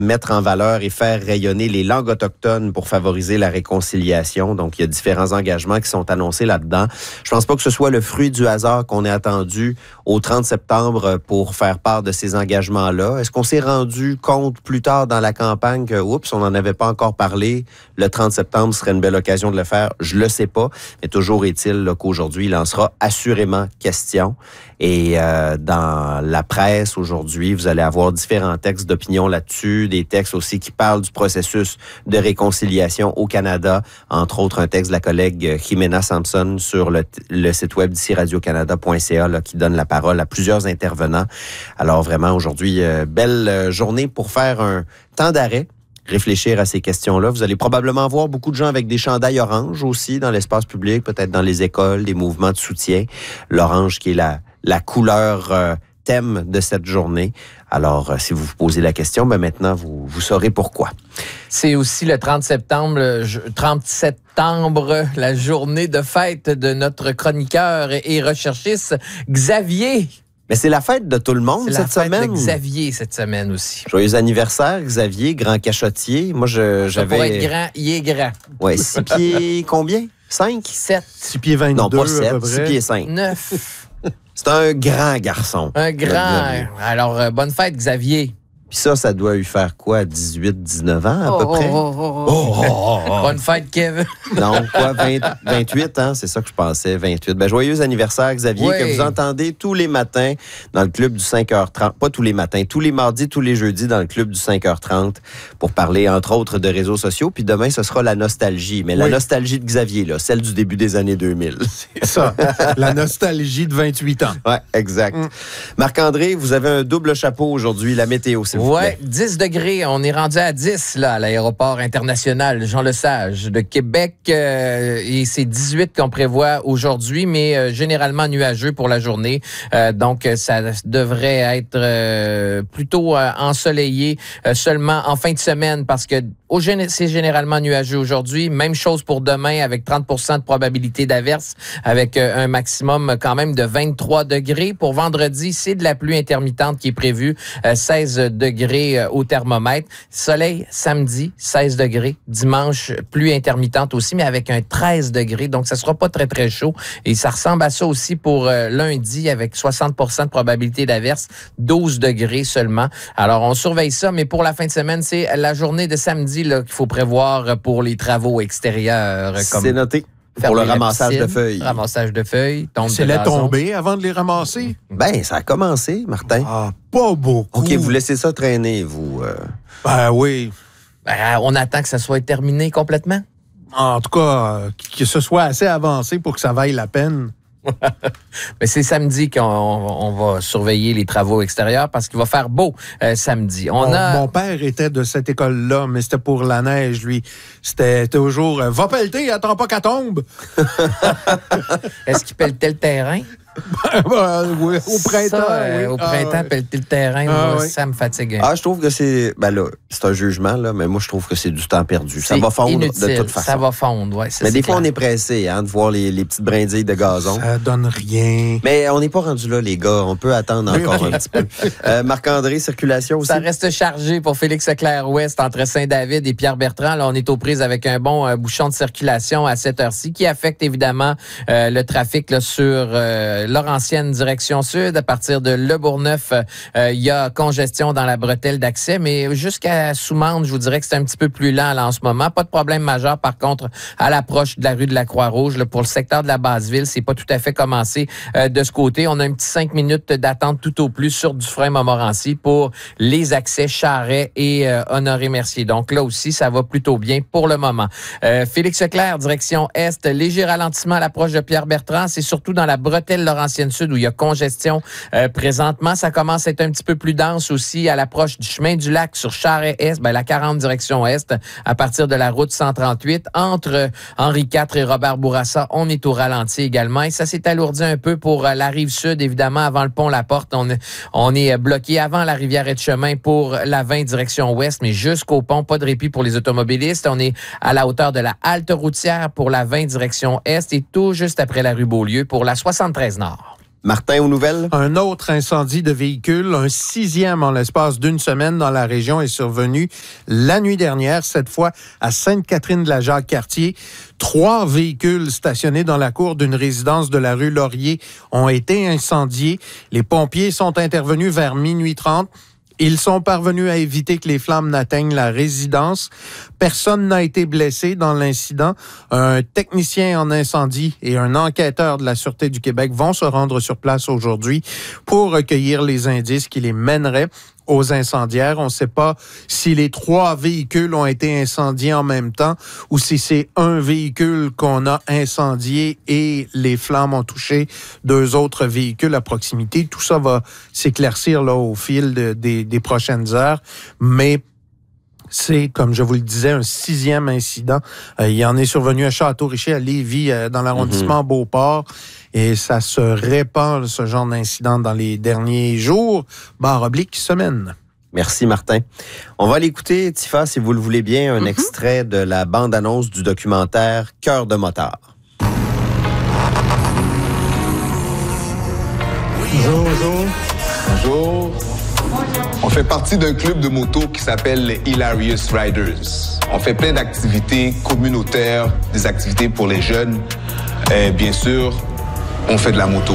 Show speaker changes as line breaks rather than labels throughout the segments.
mettre en valeur et faire rayonner les langues autochtones pour favoriser la réconciliation. Donc, il y a différents engagements qui sont annoncés là-dedans. Je pense pas que ce soit le fruit du hasard qu'on ait attendu au 30 septembre pour faire part de ces engagements-là. Est-ce qu'on s'est rendu compte plus tard dans la campagne que, oups, on n'en avait pas encore parlé, le 30 septembre serait une belle occasion de le faire? Je le sais pas, mais toujours est-il là, qu'aujourd'hui, il en sera assurément question. Et dans la presse aujourd'hui, vous allez avoir différents textes d'opinion là-dessus, des textes aussi qui parlent du processus de réconciliation au Canada, entre autres un texte de la collègue Jimena Sampson sur le site web d'ici radiocanada.ca là, qui donne la parole à plusieurs intervenants. Alors vraiment aujourd'hui, belle journée pour faire un temps d'arrêt, réfléchir à ces questions-là. Vous allez probablement voir beaucoup de gens avec des chandails orange aussi dans l'espace public, peut-être dans les écoles, des mouvements de soutien. L'orange qui est la couleur thème de cette journée. Alors, si vous vous posez la question, ben maintenant, vous saurez pourquoi.
C'est aussi le 30 septembre, la journée de fête de notre chroniqueur et recherchiste Xavier.
Mais c'est la fête de tout le monde cette semaine.
C'est la fête de Xavier cette semaine aussi.
Joyeux anniversaire, Xavier, grand cachotier. Moi, j'avais...
Pour être grand, il est grand.
Oui, 6 pieds combien? 5?
7.
6 pieds 22,
non, pas 7,
à peu près.
6 pieds 5.
9.
C'est un grand garçon.
Un grand. Alors, bonne fête, Xavier.
Puis ça doit lui faire quoi? 18, 19 ans à peu près?
Bonne fête, Kev.
Non, quoi? 28, hein? C'est ça que je pensais, 28. Ben, joyeux anniversaire, Xavier,
oui.
que vous entendez tous les matins dans le club du 5h30. Pas tous les matins, tous les mardis, tous les jeudis dans le club du 5h30 pour parler, entre autres, de réseaux sociaux. Puis demain, ce sera la nostalgie. Mais la nostalgie de Xavier, là, celle du début des années 2000.
C'est ça. La nostalgie de 28 ans.
Oui, exact. Marc-André, vous avez un double chapeau aujourd'hui, la météo, s'il vous plaît.
Oui, 10 degrés. On est rendu à 10 là, à l'aéroport international Jean-Lesage de Québec. Et c'est 18 qu'on prévoit aujourd'hui, mais généralement nuageux pour la journée. Donc, ça devrait être plutôt ensoleillé seulement en fin de semaine parce que c'est généralement nuageux aujourd'hui. Même chose pour demain avec 30% de probabilité d'averse avec un maximum quand même de 23 degrés. Pour vendredi, c'est de la pluie intermittente qui est prévue. 16 degrés au thermomètre. Soleil samedi, 16 degrés. Dimanche, pluie intermittente aussi, mais avec un 13 degrés. Donc, ça sera pas très, très chaud. Et ça ressemble à ça aussi pour lundi avec 60% de probabilité d'averse. 12 degrés seulement. Alors, on surveille ça. Mais pour la fin de semaine, c'est la journée de samedi là, qu'il faut prévoir pour les travaux extérieurs.
C'est noté. Pour le ramassage de feuilles.
Ramassage de feuilles.
C'est la tombée avant de les ramasser?
Ben, ça a commencé, Martin.
Ah, pas beaucoup.
OK, vous laissez ça traîner, vous.
Ben oui.
Ben, on attend que ça soit terminé complètement.
En tout cas, que ce soit assez avancé pour que ça vaille la peine.
Mais c'est samedi qu'on va surveiller les travaux extérieurs parce qu'il va faire beau samedi.
Mon père était de cette école-là, mais c'était pour la neige, lui. C'était toujours « Va pelleter, attends pas qu'elle tombe! »
Est-ce qu'il pelletait le terrain?
Oui, au printemps.
Au printemps, pelleter le terrain, ça me fatigue.
Je trouve que c'est... Ben là, c'est un jugement, là, mais moi, je trouve que c'est du temps perdu. Ça va fondre
inutile.
de toute façon.
Ça va fondre, oui.
Mais des fois, on est pressé de voir les petites brindilles de gazon.
Ça donne rien.
Mais on n'est pas rendu là, les gars. On peut attendre encore un petit peu. Marc-André, circulation aussi?
Ça reste chargé pour Félix Leclerc-Ouest entre Saint-David et Pierre-Bertrand. Là, on est aux prises avec un bon bouchon de circulation à cette heure-ci qui affecte évidemment le trafic là, sur Laurentienne direction sud. À partir de Le Bourgneuf, il y a congestion dans la bretelle d'accès, mais jusqu'à Soumande, je vous dirais que c'est un petit peu plus lent là, en ce moment. Pas de problème majeur, par contre, à l'approche de la rue de la Croix-Rouge. Là, pour le secteur de la Basse-Ville, c'est pas tout à fait commencé de ce côté. On a un petit 5 minutes d'attente tout au plus sur Dufresne-Montmorency pour les accès Charret et Honoré-Mercier. Donc là aussi, ça va plutôt bien pour le moment. Félix Leclerc, direction Est, léger ralentissement à l'approche de Pierre-Bertrand. C'est surtout dans la bretelle Laurentienne Sud où il y a congestion présentement. Ça commence à être un petit peu plus dense aussi à l'approche du chemin du lac sur Charret-Est, la 40 direction Est, à partir de la route 138. Entre Henri IV et Robert Bourassa, on est au ralenti également. Et ça s'est alourdi un peu pour la rive sud, évidemment, avant le pont La Porte. On est bloqué avant la rivière Etchemin pour la 20 direction ouest, mais jusqu'au pont, pas de répit pour les automobilistes. On est à la hauteur de la halte routière pour la 20 direction est et tout juste après la rue Beaulieu pour la 73 Nord.
Martin, aux nouvelles?
Un autre incendie de véhicule, un 6e en l'espace d'une semaine dans la région est survenu la nuit dernière, cette fois à Sainte-Catherine-de-la-Jacques-Cartier. 3 véhicules stationnés dans la cour d'une résidence de la rue Laurier ont été incendiés. Les pompiers sont intervenus vers minuit 30. Ils sont parvenus à éviter que les flammes n'atteignent la résidence. Personne n'a été blessé dans l'incident. Un technicien en incendie et un enquêteur de la Sûreté du Québec vont se rendre sur place aujourd'hui pour recueillir les indices qui les mèneraient aux incendiaires. On ne sait pas si les 3 véhicules ont été incendiés en même temps ou si c'est un véhicule qu'on a incendié et les flammes ont touché 2 autres véhicules à proximité. Tout ça va s'éclaircir là, au fil des prochaines heures, mais c'est, comme je vous le disais, un 6e incident. Il en est survenu à Château-Richer, à Lévis, dans l'arrondissement Beauport. Et ça se répand, ce genre d'incident, dans les derniers jours, /semaines.
Merci, Martin. On va l'écouter, Tifa, si vous le voulez bien, un extrait de la bande-annonce du documentaire Cœur de motard.
Bonjour, bonjour. Bonjour. On fait partie d'un club de moto qui s'appelle les Hilarious Riders. On fait plein d'activités communautaires, des activités pour les jeunes. Et bien sûr, on fait de la moto.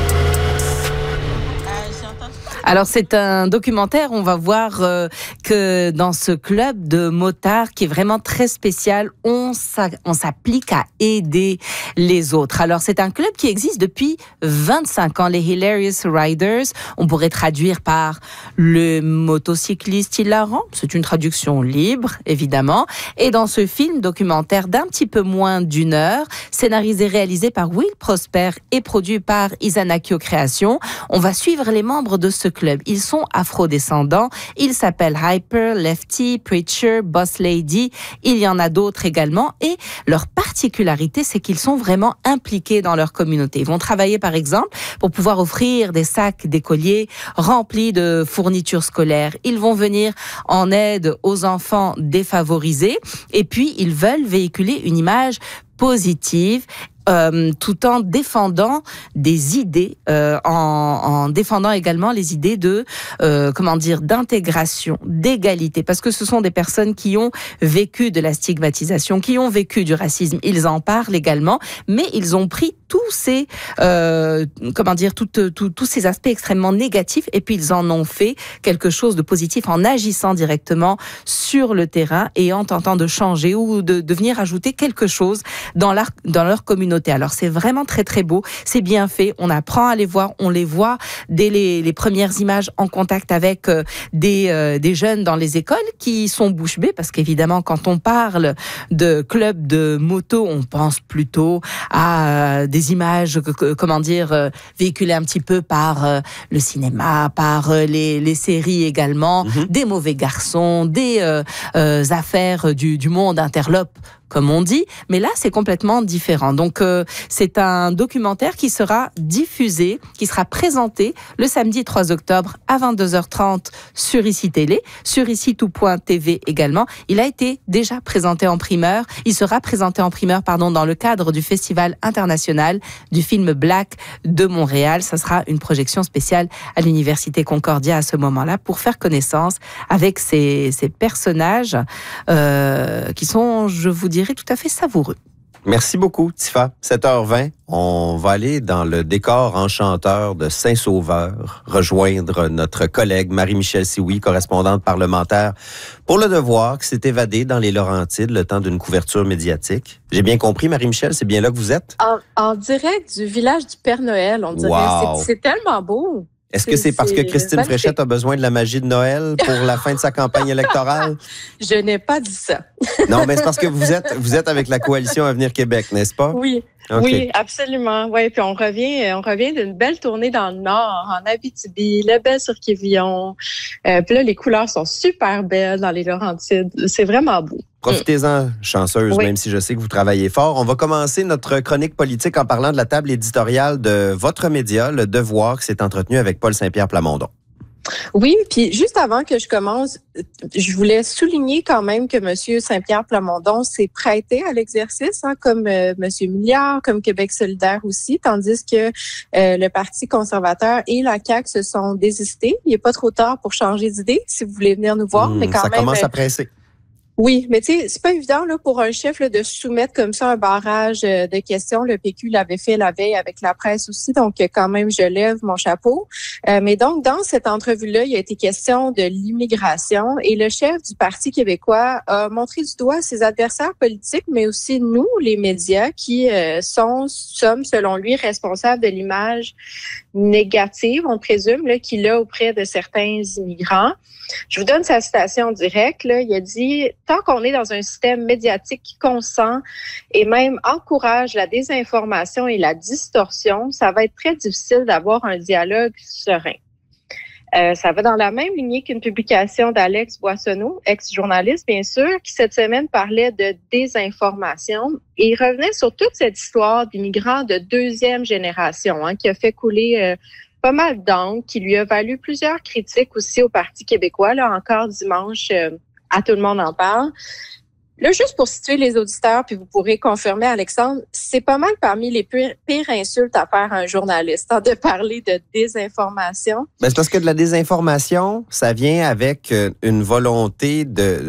Alors, c'est un documentaire. On va voir que dans ce club de motards qui est vraiment très spécial, on s'applique à aider les autres. Alors, c'est un club qui existe depuis 25 ans, les Hilarious Riders. On pourrait traduire par le motocycliste hilarant. C'est une traduction libre, évidemment. Et dans ce film documentaire d'un petit peu moins d'1 heure, scénarisé et réalisé par Will Prosper et produit par Izanakio Création, on va suivre les membres de ce club. Ils sont afro-descendants. Ils s'appellent Hyper, Lefty, Preacher, Boss Lady. Il y en a d'autres également. Et leur particularité, c'est qu'ils sont vraiment impliqués dans leur communauté. Ils vont travailler, par exemple, pour pouvoir offrir des sacs d'écoliers remplis de fournitures scolaires. Ils vont venir en aide aux enfants défavorisés. Et puis, ils veulent véhiculer une image positive, tout en défendant des idées, en défendant également les idées de, d'intégration, d'égalité, parce que ce sont des personnes qui ont vécu de la stigmatisation, qui ont vécu du racisme. Ils en parlent également, mais ils ont pris tous ces, tous ces aspects extrêmement négatifs, et puis ils en ont fait quelque chose de positif en agissant directement sur le terrain et en tentant de changer ou de venir ajouter quelque chose dans leur communauté. Alors c'est vraiment très très beau, c'est bien fait, on apprend à les voir, on les voit dès les premières images en contact avec des jeunes dans les écoles qui sont bouche bée, parce qu'évidemment quand on parle de club de moto, on pense plutôt à des images, véhiculées un petit peu par le cinéma, par les séries également, des mauvais garçons, des affaires du monde interlope, comme on dit, mais là c'est complètement différent. Donc c'est un documentaire qui sera diffusé, qui sera présenté le samedi 3 octobre à 22h30 sur ICI Télé, sur ICI-tout.tv également. Il a été déjà présenté en primeur, il sera présenté en primeur dans le cadre du Festival international du film Black de Montréal. Ça sera une projection spéciale à l'Université Concordia à ce moment-là pour faire connaissance avec ces personnages qui sont, je vous dirais, tout à fait savoureux.
Merci beaucoup, Tifa. 7h20, on va aller dans le décor enchanteur de Saint-Sauveur, rejoindre notre collègue Marie-Michelle Sioui, correspondante parlementaire pour Le Devoir, qui s'est évadée dans les Laurentides le temps d'une couverture médiatique. J'ai bien compris, Marie-Michelle, c'est bien là que vous êtes?
En direct du village du Père Noël, on dirait.
Wow.
C'est tellement beau.
Est-ce que c'est parce que Christine
magnifique.
Fréchette a besoin de la magie de Noël pour la fin de sa campagne électorale?
Je n'ai pas dit ça.
Non, mais c'est parce que vous êtes avec la coalition Avenir Québec, n'est-ce pas?
Oui.
Okay.
Oui, absolument. Oui, puis on revient d'une belle tournée dans le Nord, en Abitibi, le Bel-sur-Quévillon. Puis là, les couleurs sont super belles dans les Laurentides. C'est vraiment beau.
Profitez-en, chanceuse,
oui.
Même si je sais que vous travaillez fort. On va commencer notre chronique politique en parlant de la table éditoriale de votre média, Le Devoir, qui s'est entretenu avec Paul Saint-Pierre Plamondon.
Oui, puis juste avant que je commence, je voulais souligner quand même que M. Saint-Pierre Plamondon s'est prêté à l'exercice, comme M. Milliard, comme Québec solidaire aussi, tandis que le Parti conservateur et la CAQ se sont désistés. Il n'est pas trop tard pour changer d'idée, si vous voulez venir nous voir. Mais quand
ça
même,
commence à presser.
Oui, mais tu sais, c'est pas évident là pour un chef là, de soumettre comme ça un barrage de questions. Le PQ l'avait fait la veille avec la presse aussi, donc quand même je lève mon chapeau. Mais donc dans cette entrevue-là, il a été question de l'immigration et le chef du Parti québécois a montré du doigt ses adversaires politiques, mais aussi nous, les médias, qui sommes selon lui responsables de l'image négative, on présume, là, qu'il a auprès de certains immigrants. Je vous donne sa citation directe. Là. Il a dit « Tant qu'on est dans un système médiatique qui consent et même encourage la désinformation et la distorsion, ça va être très difficile d'avoir un dialogue serein. » Ça va dans la même lignée qu'une publication d'Alex Boissonneau, ex-journaliste bien sûr, qui cette semaine parlait de désinformation et il revenait sur toute cette histoire d'immigrants de deuxième génération qui a fait couler pas mal d'encre, qui lui a valu plusieurs critiques aussi au Parti québécois. Là encore dimanche, à Tout le monde en parle. Là, juste pour situer les auditeurs, puis vous pourrez confirmer, Alexandre, c'est pas mal parmi les pires insultes à faire à un journaliste, de parler de désinformation.
Ben, c'est parce que de la désinformation, ça vient avec une volonté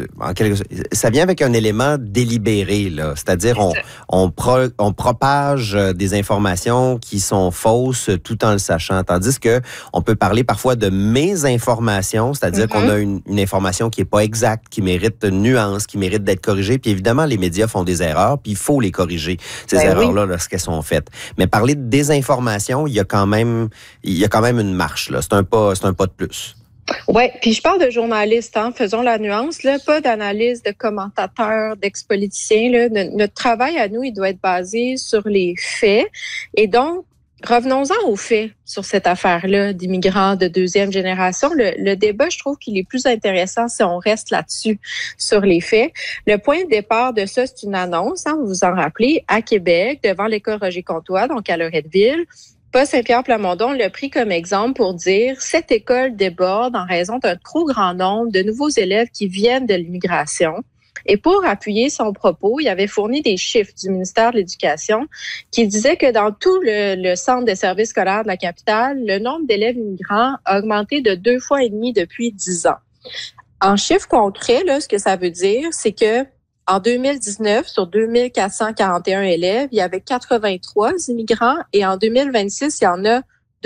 ça vient avec un élément délibéré, là. C'est-à-dire, on propage des informations qui sont fausses tout en le sachant. Tandis que on peut parler parfois de mésinformation, c'est-à-dire qu'on a une information qui est pas exacte, qui mérite une nuance, qui mérite d'être corrigée. Puis évidemment, les médias font des erreurs, puis il faut les corriger, ces erreurs-là, lorsqu'elles sont faites. Mais parler de désinformation, il y a quand même une marche, là. C'est un pas de plus.
Oui, puis je parle de journalistes, faisons la nuance, là, pas d'analyse de commentateurs, d'ex-politiciens. Là. Notre travail à nous, il doit être basé sur les faits. Et donc, revenons-en aux faits sur cette affaire-là d'immigrants de deuxième génération. Le débat, je trouve qu'il est plus intéressant si on reste là-dessus, sur les faits. Le point de départ de ça, c'est une annonce, vous vous en rappelez, à Québec, devant l'école Roger-Comtois, donc à Loretteville. Paul Saint-Pierre Plamondon l'a pris comme exemple pour dire « Cette école déborde en raison d'un trop grand nombre de nouveaux élèves qui viennent de l'immigration. » Et pour appuyer son propos, il avait fourni des chiffres du ministère de l'Éducation qui disaient que dans tout le centre de services scolaires de la capitale, le nombre d'élèves immigrants a augmenté de 2,5 fois depuis 10 ans. En chiffres concrets, là, ce que ça veut dire, c'est que en 2019, sur 2441 élèves, il y avait 83 immigrants et en 2026, il y en a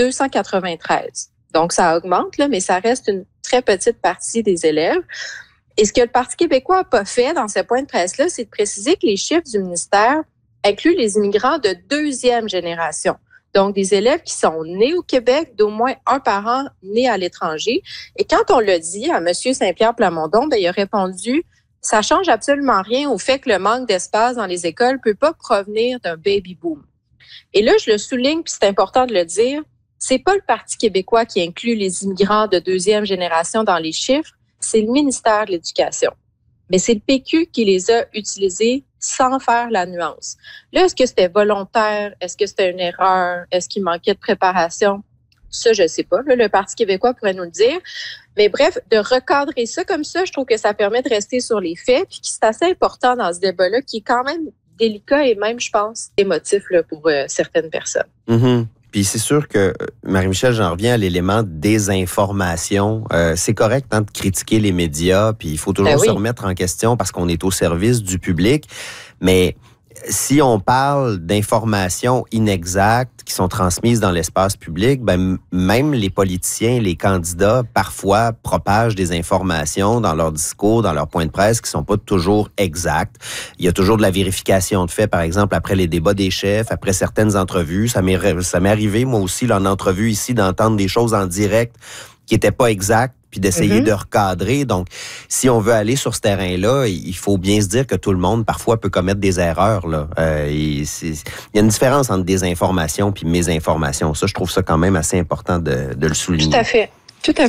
293. Donc, ça augmente, là, mais ça reste une très petite partie des élèves. Et ce que le Parti québécois n'a pas fait dans ce point de presse-là, c'est de préciser que les chiffres du ministère incluent les immigrants de deuxième génération. Donc, des élèves qui sont nés au Québec, d'au moins un parent né à l'étranger. Et quand on l'a dit à M. Saint-Pierre Plamondon, il a répondu « Ça change absolument rien au fait que le manque d'espace dans les écoles peut pas provenir d'un baby-boom. » Et là, je le souligne, puis c'est important de le dire, c'est pas le Parti québécois qui inclut les immigrants de deuxième génération dans les chiffres, c'est le ministère de l'Éducation. Mais c'est le PQ qui les a utilisés sans faire la nuance. Là, est-ce que c'était volontaire? Est-ce que c'était une erreur? Est-ce qu'il manquait de préparation? Ça, je ne sais pas. Là, le Parti québécois pourrait nous le dire. Mais bref, de recadrer ça comme ça, je trouve que ça permet de rester sur les faits, puis que c'est assez important dans ce débat-là, qui est quand même délicat et même, je pense, émotif là, pour certaines personnes.
Mm-hmm. Puis c'est sûr que, Marie-Michel, j'en reviens à l'élément désinformation. C'est correct de critiquer les médias, puis il faut toujours se remettre en question parce qu'on est au service du public. Mais si on parle d'informations inexactes qui sont transmises dans l'espace public, ben même les politiciens, les candidats, parfois propagent des informations dans leur discours, dans leurs points de presse qui sont pas toujours exacts. Il y a toujours de la vérification de faits, par exemple, après les débats des chefs, après certaines entrevues. Ça m'est arrivé, moi aussi, là, en entrevue ici, d'entendre des choses en direct qui étaient pas exactes, puis d'essayer de recadrer. Donc, si on veut aller sur ce terrain-là, il faut bien se dire que tout le monde, parfois, peut commettre des erreurs. Là. Il y a une différence entre désinformation puis mésinformation. Ça, je trouve ça quand même assez important de le souligner.
Tout à fait. Tout à fait.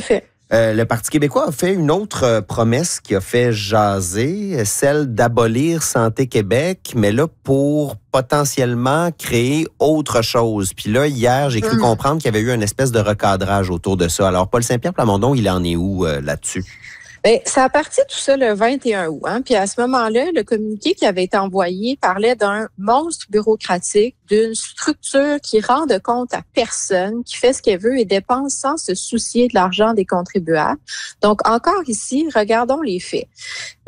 Le Parti québécois a fait une autre promesse qui a fait jaser, celle d'abolir Santé Québec, mais là, pour potentiellement créer autre chose. Puis là, hier, j'ai cru comprendre qu'il y avait eu une espèce de recadrage autour de ça. Alors, Paul Saint-Pierre Plamondon, il en est où là-dessus?
Bien, ça a parti tout ça le 21 août. Puis à ce moment-là, le communiqué qui avait été envoyé parlait d'un monstre bureaucratique, d'une structure qui rend de compte à personne, qui fait ce qu'elle veut et dépense sans se soucier de l'argent des contribuables. Donc, encore ici, regardons les faits.